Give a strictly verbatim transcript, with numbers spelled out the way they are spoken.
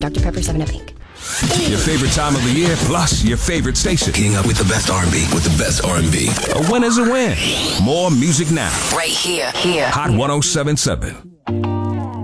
Doctor Pepper seven Up Incorporated. Your favorite time of the year, plus your favorite station. Keeping up with the best R and B, with the best R and B. A win is a win. More music now. Right here, here. Hot one oh seven point seven.